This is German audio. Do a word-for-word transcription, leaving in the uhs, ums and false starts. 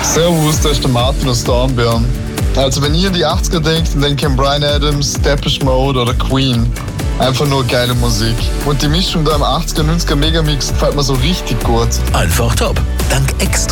Servus, das ist der Martin aus Dornbirn. Also wenn ihr in die achtziger denkt, dann denkt ihr an Bryan Adams, Depeche Mode oder Queen. Einfach nur geile Musik. Und die Mischung da im achtziger, neunziger Megamix gefällt mir so richtig gut. Einfach top. Dank extra